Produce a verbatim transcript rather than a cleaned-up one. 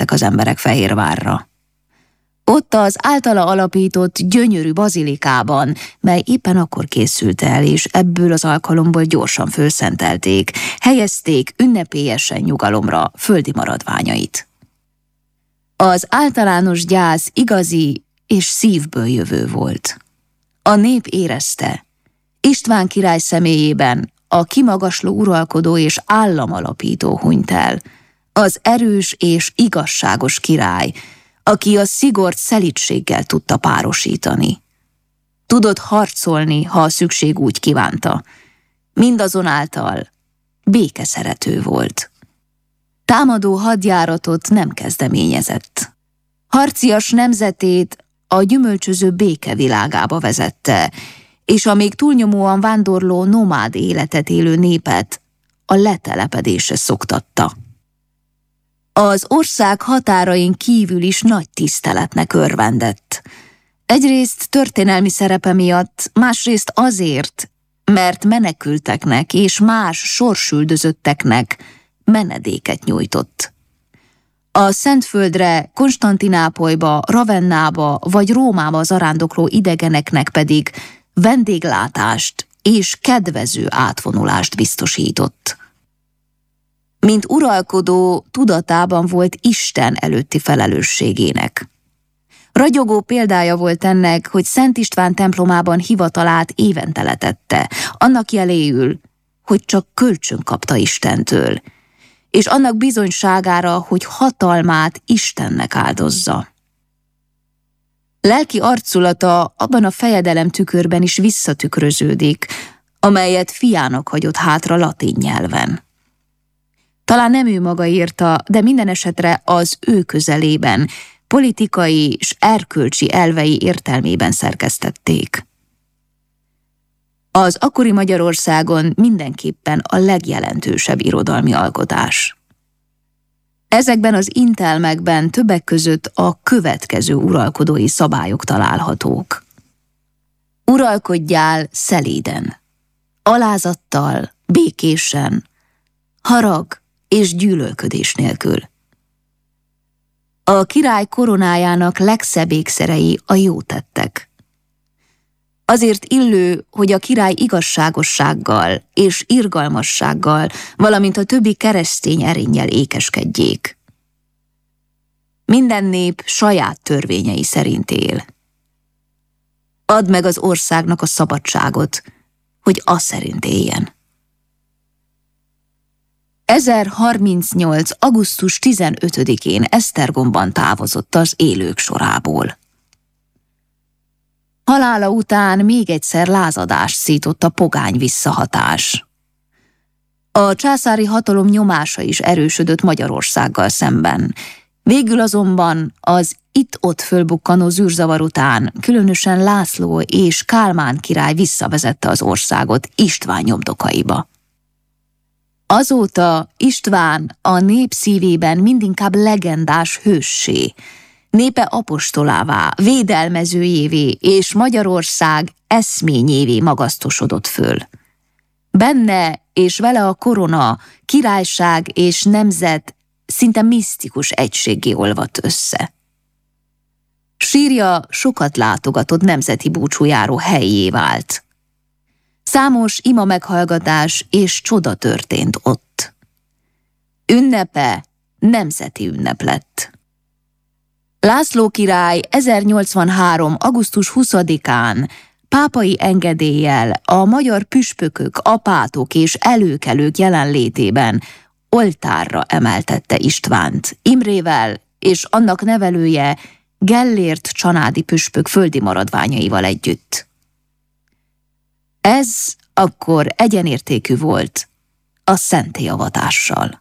érkeztek az emberek Fehérvárra. Ott az általa alapított gyönyörű bazilikában, mely éppen akkor készült el, és ebből az alkalomból gyorsan fölszentelték, helyezték ünnepélyesen nyugalomra földi maradványait. Az általános gyász igazi és szívből jövő volt. A nép érezte, István király személyében a kimagasló uralkodó és államalapító hunyt el, az erős és igazságos király, aki a szigort szelídséggel tudta párosítani. Tudott harcolni, ha a szükség úgy kívánta. Mindazonáltal békeszerető volt. Támadó hadjáratot nem kezdeményezett. Harcias nemzetét a gyümölcsöző béke világába vezette, és a még túlnyomóan vándorló nomád életet élő népet a letelepedésre szoktatta. Az ország határain kívül is nagy tiszteletnek örvendett. Egyrészt történelmi szerepe miatt, másrészt azért, mert menekülteknek és más sorsüldözötteknek menedéket nyújtott. A Szentföldre, Konstantinápolyba, Ravennába vagy Rómába zarándokló idegeneknek pedig vendéglátást és kedvező átvonulást biztosított. Mint uralkodó, tudatában volt Isten előtti felelősségének. Ragyogó példája volt ennek, hogy Szent István templomában hivatalát évente letette, annak jeléül, hogy csak kölcsön kapta Istentől, és annak bizonyságára, hogy hatalmát Istennek áldozza. Lelki arculata abban a fejedelem tükörben is visszatükröződik, amelyet fiának hagyott hátra latin nyelven. Talán nem ő maga írta, de minden esetre az ő közelében, politikai és erkölcsi elvei értelmében szerkesztették. Az akkori Magyarországon mindenképpen a legjelentősebb irodalmi alkotás. Ezekben az intelmekben többek között a következő uralkodói szabályok találhatók. Uralkodjál szelíden, alázattal, békésen, harag és gyűlölködés nélkül. A király koronájának legszebb ékszerei a jótettek. Azért illő, hogy a király igazságossággal és irgalmassággal, valamint a többi keresztény erénnyel ékeskedjék. Minden nép saját törvényei szerint él. Add meg az országnak a szabadságot, hogy az szerint éljen. ezerharmincnyolc. augusztus tizenötödikén Esztergomban távozott az élők sorából. Halála után még egyszer lázadást szított a pogány visszahatás. A császári hatalom nyomása is erősödött Magyarországgal szemben. Végül azonban az itt-ott fölbukkanó zűrzavar után különösen László és Kálmán király visszavezette az országot István nyomdokaiba. Azóta István a nép szívében mindinkább legendás hőssé, népe apostolává, védelmezőjévé és Magyarország eszményévé magasztosodott föl. Benne és vele a korona, királyság és nemzet szinte misztikus egységgé olvadt össze. Sírja sokat látogatott nemzeti búcsújáró hellyé vált. Számos ima meghallgatás és csoda történt ott. Ünnepe nemzeti ünnep lett. László király ezernyolcvanhárom. augusztus huszadikán pápai engedéllyel a magyar püspökök, apátok és előkelők jelenlétében oltárra emeltette Istvánt, Imrével és annak nevelője Gellért csanádi püspök földi maradványaival együtt. Ez akkor egyenértékű volt a szenttélyavatással.